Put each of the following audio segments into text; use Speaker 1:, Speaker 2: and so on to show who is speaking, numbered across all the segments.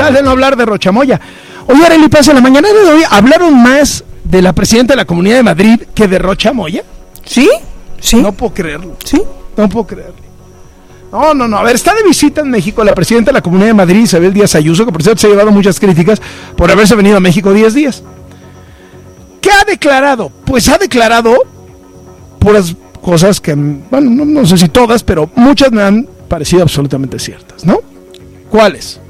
Speaker 1: tal de no hablar de Rocha Moya? Oye, Arely Paz, en la mañana de hoy hablaron más de la presidenta de la Comunidad de Madrid que de Rocha Moya.
Speaker 2: ¿Sí? Sí.
Speaker 1: No puedo creerlo.
Speaker 2: Sí.
Speaker 1: No puedo creerlo. No. A ver, está de visita en México la presidenta de la Comunidad de Madrid, Isabel Díaz Ayuso, que por cierto se ha llevado muchas críticas por haberse venido a México 10 días. ¿Qué ha declarado? Pues ha declarado puras cosas que, bueno, no sé si todas, pero muchas me han parecido absolutamente ciertas, ¿no? ¿Cuáles?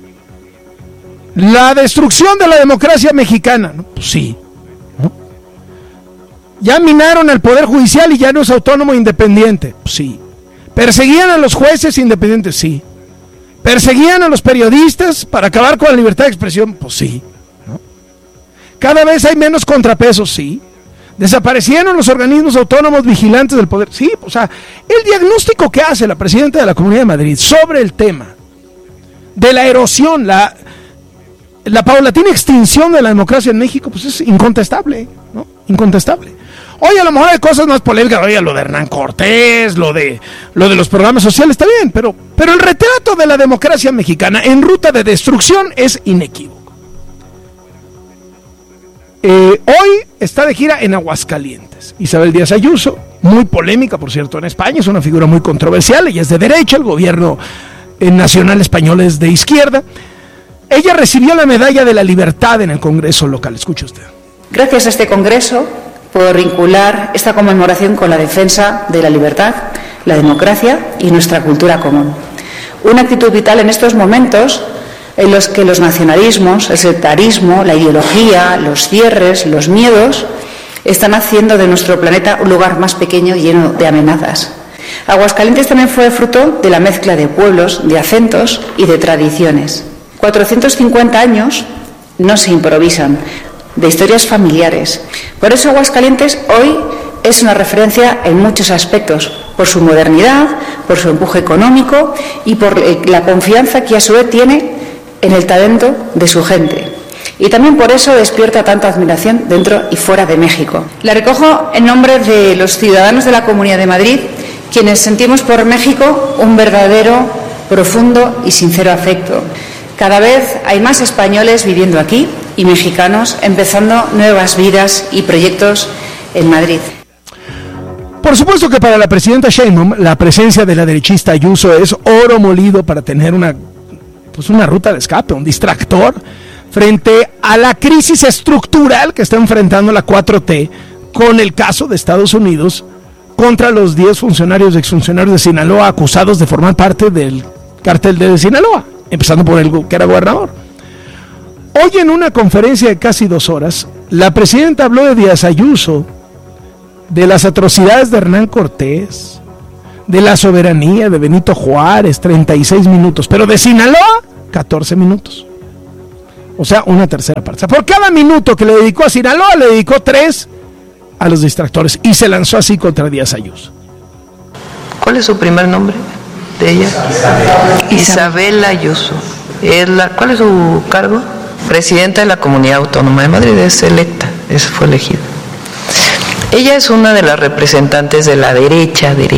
Speaker 1: La destrucción de la democracia mexicana, ¿no? Pues sí, ¿no? Ya minaron el Poder Judicial y ya no es autónomo e independiente, pues sí. Perseguían a los jueces independientes, sí. Perseguían a los periodistas para acabar con la libertad de expresión, pues sí, ¿no? Cada vez hay menos contrapesos, sí. Desaparecieron los organismos autónomos vigilantes del poder, sí. O sea, el diagnóstico que hace la presidenta de la Comunidad de Madrid sobre el tema de la erosión, la paulatina extinción de la democracia en México, pues es incontestable, ¿no? Incontestable. Oye, a lo mejor hay cosas más polémicas, oye, lo de Hernán Cortés, lo de los programas sociales, está bien, pero el retrato de la democracia mexicana en ruta de destrucción es inequívoco. Hoy está de gira en Aguascalientes Isabel Díaz Ayuso, muy polémica, por cierto, en España, es una figura muy controversial, ella es de derecha, el gobierno nacional español es de izquierda. Ella recibió la medalla de la libertad en el Congreso local, escuche usted.
Speaker 3: Gracias a este Congreso por vincular esta conmemoración con la defensa de la libertad, la democracia y nuestra cultura común. Una actitud vital en estos momentos en los que los nacionalismos, el sectarismo, la ideología, los cierres, los miedos están haciendo de nuestro planeta un lugar más pequeño lleno de amenazas. Aguascalientes también fue fruto de la mezcla de pueblos, de acentos y de tradiciones. 450 años no se improvisan, de historias familiares. Por eso Aguascalientes hoy es una referencia en muchos aspectos, por su modernidad, por su empuje económico y por la confianza que a su vez tiene en el talento de su gente. Y también por eso despierta tanta admiración dentro y fuera de México. La recojo en nombre de los ciudadanos de la Comunidad de Madrid, quienes sentimos por México un verdadero, profundo y sincero afecto. Cada vez hay más españoles viviendo aquí y mexicanos empezando nuevas vidas y proyectos en Madrid.
Speaker 1: Por supuesto que para la presidenta Sheinbaum la presencia de la derechista Ayuso es oro molido para tener una ruta de escape, un distractor frente a la crisis estructural que está enfrentando la 4T con el caso de Estados Unidos contra los 10 funcionarios y exfuncionarios de Sinaloa acusados de formar parte del cártel de Sinaloa, empezando por el que era gobernador. Hoy en una conferencia de casi 2 horas, la presidenta habló de Díaz Ayuso, de las atrocidades de Hernán Cortés, de la soberanía de Benito Juárez, 36 minutos, pero de Sinaloa, 14 minutos. O sea, una tercera parte. Por cada minuto que le dedicó a Sinaloa, le dedicó 3 a los distractores y se lanzó así contra Díaz Ayuso.
Speaker 4: ¿Cuál es su primer nombre de ella? Isabel Ayuso. ¿Cuál es su cargo? Presidenta de la Comunidad Autónoma de Madrid, es electa, fue elegida. Ella es una de las representantes de la derecha de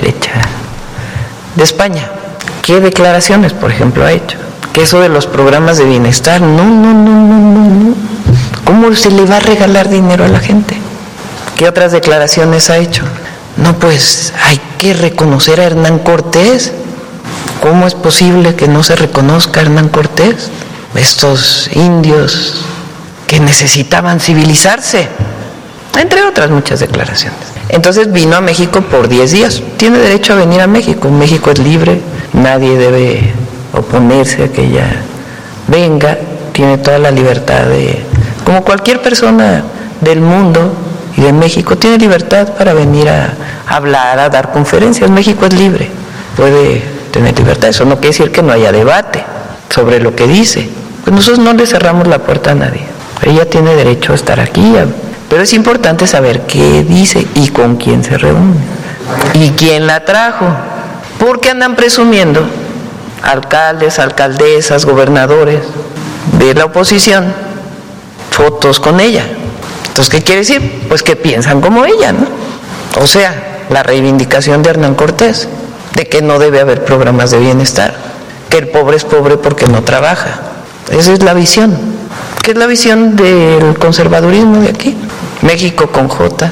Speaker 4: España. ¿Qué declaraciones, por ejemplo, ha hecho? Que eso de los programas de bienestar, no. ¿Cómo se le va a regalar dinero a la gente? ¿Qué otras declaraciones ha hecho? No, pues hay que reconocer a Hernán Cortés. ¿Cómo es posible que no se reconozca a Hernán Cortés? Estos indios que necesitaban civilizarse, entre otras muchas declaraciones. Entonces vino a México por 10 días. Tiene derecho a venir a México. México es libre, nadie debe oponerse a que ella venga. Tiene toda la libertad como cualquier persona del mundo y de México, tiene libertad para venir a hablar, a dar conferencias. México es libre, puede tener libertad. Eso no quiere decir que no haya debate sobre lo que dice. Pues nosotros no le cerramos la puerta a nadie. Ella tiene derecho a estar aquí, pero es importante saber qué dice y con quién se reúne y quién la trajo, porque andan presumiendo alcaldes, alcaldesas, gobernadores de la oposición fotos con ella. Entonces, ¿qué quiere decir? Pues que piensan como ella, ¿no? O sea, la reivindicación de Hernán Cortés, de que no debe haber programas de bienestar, que el pobre es pobre porque no trabaja. Esa es la visión, que es la visión del conservadurismo de aquí, México con J.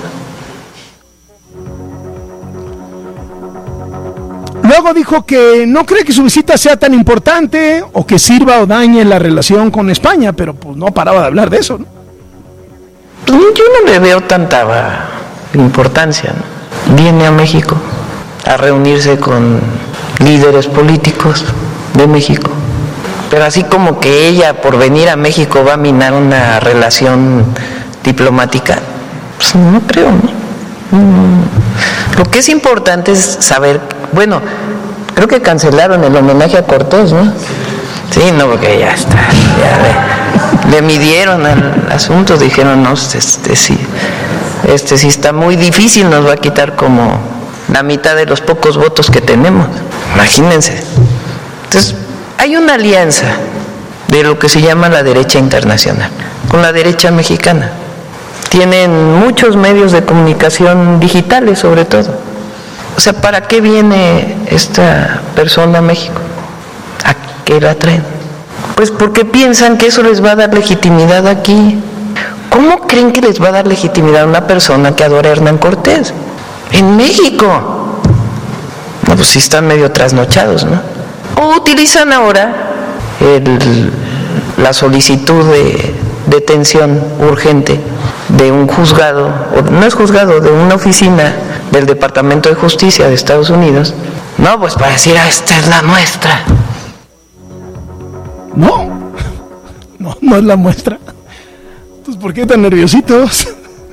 Speaker 1: Luego dijo que no cree que su visita sea tan importante o que sirva o dañe la relación con España, pero pues no paraba de hablar de eso, ¿no?
Speaker 4: Yo no le veo tanta importancia, ¿no? Viene a México a reunirse con líderes políticos de México, pero así como que ella por venir a México va a minar una relación diplomática, pues no creo, ¿no? Lo que es importante es saber, bueno, creo que cancelaron el homenaje a Cortés, ¿no? Sí, no, porque ya está, ya le midieron al asunto, dijeron, no, este sí está muy difícil, nos va a quitar como la mitad de los pocos votos que tenemos, imagínense. Entonces, hay una alianza de lo que se llama la derecha internacional con la derecha mexicana. Tienen muchos medios de comunicación digitales, sobre todo. O sea, ¿para qué viene esta persona a México? ¿A qué la traen? Pues porque piensan que eso les va a dar legitimidad aquí. ¿Cómo creen que les va a dar legitimidad a una persona que adora a Hernán Cortés? En México. No, pues sí están medio trasnochados, ¿no? O utilizan ahora la solicitud de detención urgente de un juzgado, o no es juzgado, de una oficina del Departamento de Justicia de Estados Unidos, no, pues para decir, esta es la nuestra.
Speaker 1: No es la muestra. Entonces, ¿por qué tan nerviositos?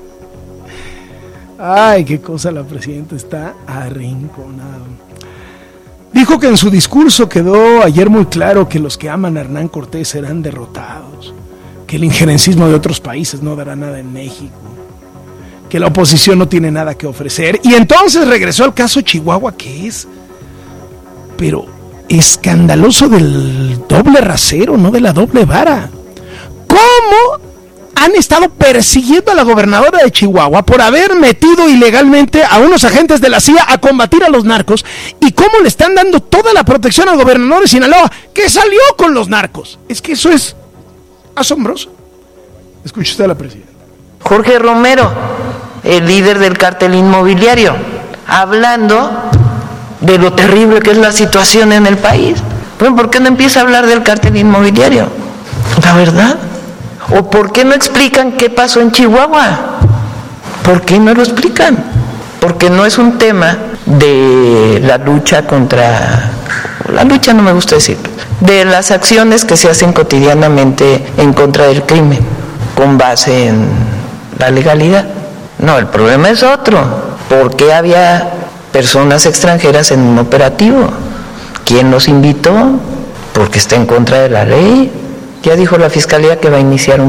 Speaker 1: Ay, qué cosa, la presidenta está arrinconada. Dijo que en su discurso quedó ayer muy claro que los que aman a Hernán Cortés serán derrotados, que el injerencismo de otros países no dará nada en México, que la oposición no tiene nada que ofrecer, y entonces regresó al caso Chihuahua, que es, pero escandaloso, del doble rasero, no de la doble vara. ¿Cómo han estado persiguiendo a la gobernadora de Chihuahua por haber metido ilegalmente a unos agentes de la CIA a combatir a los narcos, y cómo le están dando toda la protección al gobernador de Sinaloa, que salió con los narcos? Es que eso es asombroso. Escuche usted a la presidenta.
Speaker 4: Jorge Romero, el líder del cártel inmobiliario, hablando de lo terrible que es la situación en el país. Bueno, ¿por qué no empieza a hablar del cártel inmobiliario? La verdad. ¿O por qué no explican qué pasó en Chihuahua? ¿Por qué no lo explican? Porque no es un tema de la lucha contra, la lucha no me gusta decir, de las acciones que se hacen cotidianamente en contra del crimen, con base en la legalidad. No, el problema es otro. ¿Por qué había personas extranjeras en un operativo? ¿Quién los invitó? Porque está en contra de la ley. Ya dijo la Fiscalía que va a iniciar un